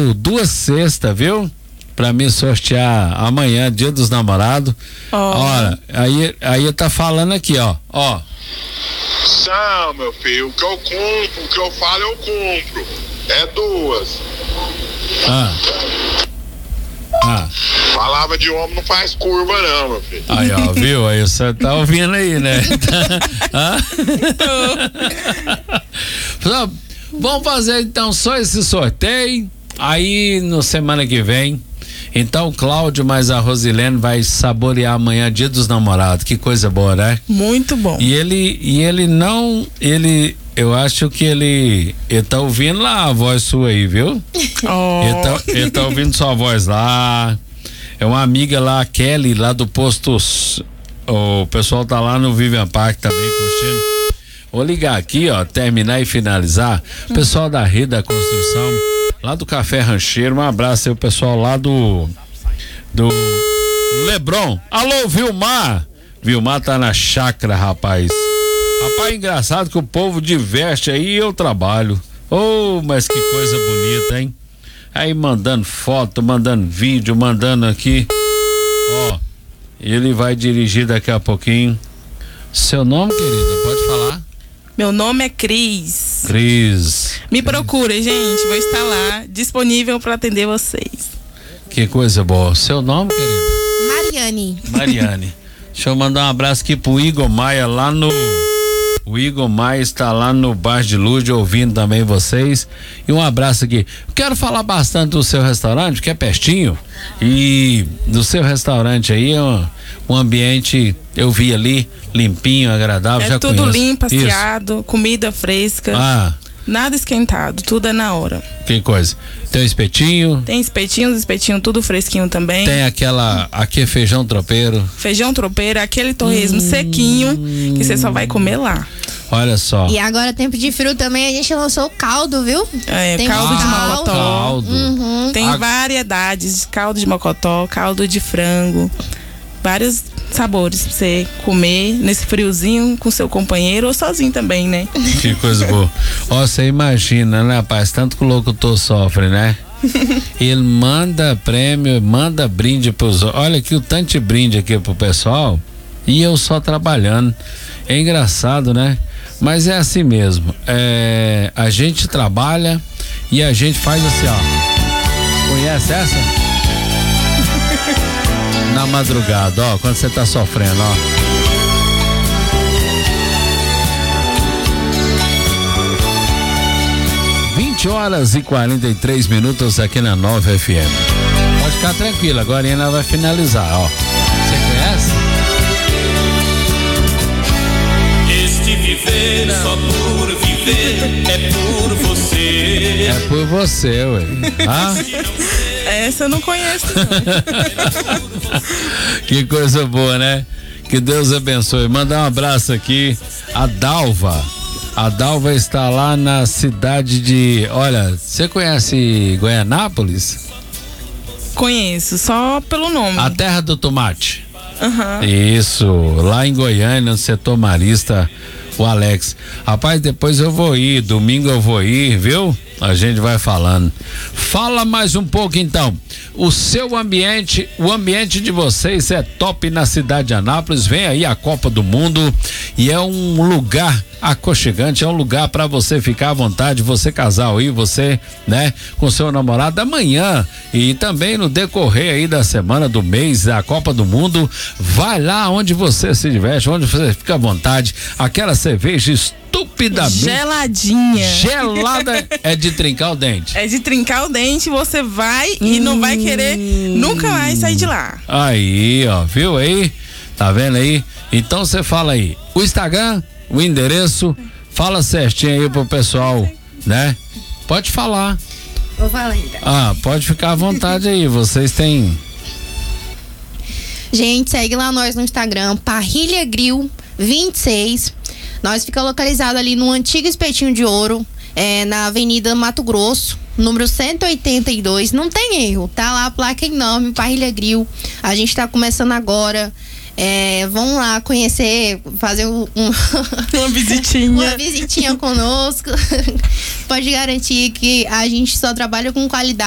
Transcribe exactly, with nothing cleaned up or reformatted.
Viu? Duas cestas, viu? Pra mim sortear amanhã, dia dos namorados. Oh. Olha, aí, aí tá falando aqui, ó. Ó. Não, meu filho, o que eu compro, o que eu falo, eu compro. É duas. Ah. Ah. Palavra de homem não faz curva, não, meu filho. Aí, ó, viu? Aí você tá ouvindo aí, né? Ah? Vamos fazer então só esse sorteio. Aí no semana que vem. Então o Cláudio mais a Rosilene vai saborear amanhã, dia dos namorados. Que coisa boa, né? Muito bom. E ele, e ele não, ele, eu acho que ele, ele tá ouvindo lá a voz sua aí, viu? Oh. Ele tá, ele tá ouvindo sua voz lá. É uma amiga lá, a Kelly, lá do posto. O pessoal tá lá no Vivian Park também curtindo. Vou ligar aqui, ó, terminar e finalizar. Pessoal da Rede da Construção, lá do Café Rancheiro, um abraço aí o pessoal lá do do Lebron. Alô, Vilmar. Vilmar tá na chácara, rapaz. Rapaz, engraçado que o povo diverte aí e eu trabalho. Oh, mas que coisa bonita, hein? Aí mandando foto, mandando vídeo, mandando aqui. Ó, ele vai dirigir daqui a pouquinho. Seu nome, querida, pode falar? Meu nome é Cris. Cris. Me procure, gente. Vou estar lá, disponível para atender vocês. Que coisa boa. Seu nome, querida? Mariane. Mariane. Deixa eu mandar um abraço aqui pro Igor Maia lá no... O Igor Maia está lá no Bar de Luz ouvindo também vocês. E um abraço aqui. Quero falar bastante do seu restaurante, que é pertinho. E do seu restaurante aí, um, um ambiente, eu vi ali, limpinho, agradável. É já tudo conheço. limpo, aseado, comida fresca. Ah. Nada esquentado, tudo é na hora. Que coisa. Tem um espetinho? Tem espetinhos, espetinho tudo fresquinho também. Tem aquela, aqui é feijão tropeiro. Feijão tropeiro, aquele torresmo hum. sequinho, que você só vai comer lá. Olha só. E agora, tempo de frio também, a gente lançou o caldo, viu? É, Tem caldo de caldo. mocotó. Caldo. Uhum. Tem A... variedades, caldo de mocotó, caldo de frango, vários sabores pra você comer nesse friozinho com seu companheiro ou sozinho também, né? Que coisa boa. Ó, você imagina, né, rapaz? Tanto que o locutor sofre, né? Ele manda prêmio, manda brinde pros... Olha aqui o tanto de brinde aqui pro pessoal e eu só trabalhando. É engraçado, né? Mas é assim mesmo. É... A gente trabalha e a gente faz assim, ó. Conhece essa? Na madrugada, ó, quando você tá sofrendo, ó. vinte horas e quarenta e três minutos aqui na nove F M. Pode ficar tranquilo, agora a Ana vai finalizar, ó. Você conhece? Este viver só por viver é por você. É por você, ué. Ah? Essa eu não conheço, não. Que coisa boa, né? Que Deus abençoe. Mandar um abraço aqui a Dalva. A Dalva está lá na cidade de... Olha, você conhece Goianápolis? Conheço, só pelo nome. A terra do tomate. Uhum. Isso, lá em Goiânia, no setor marista, o Alex. Rapaz, depois eu vou ir, domingo eu vou ir, viu? A gente vai falando. Fala mais um pouco então. O seu ambiente, o ambiente de vocês é top na cidade de Anápolis. Vem aí a Copa do Mundo e é um lugar aconchegante, é um lugar para você ficar à vontade, você casal aí, você, né, com seu namorado amanhã e também no decorrer aí da semana, do mês da Copa do Mundo. Vai lá onde você se diverte, onde você fica à vontade. Aquela cerveja estupidamente geladinha, gelada, é de trincar o dente. É de trincar o dente, você vai e hum. não vai querer nunca mais sair de lá. Aí, ó, viu aí? Tá vendo aí? Então você fala aí, o Instagram, o endereço, fala certinho aí pro pessoal, né? Pode falar. Vou falar então. Ah, pode ficar à vontade aí, vocês têm... Gente, segue lá nós no Instagram, Parrilha Grill vinte e seis. Nós fica localizado ali no antigo Espetinho de Ouro, é, na Avenida Mato Grosso, número cento e oitenta e dois. Não tem erro, tá lá a placa enorme, Parrilha Grill. A gente tá começando agora. É, vão lá conhecer, fazer um, um uma visitinha. uma visitinha conosco. Pode garantir que a gente só trabalha com qualidade.